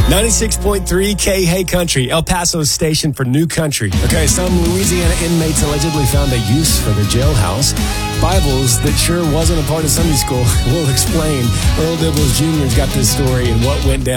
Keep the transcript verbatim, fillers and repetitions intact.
ninety-six point three K Hey Country, El Paso's station for new country. Okay, some Louisiana inmates allegedly found a use for their jailhouse. Bibles that sure wasn't a part of Sunday school. We'll explain. Earl Dibbles Junior's got this story and what went down.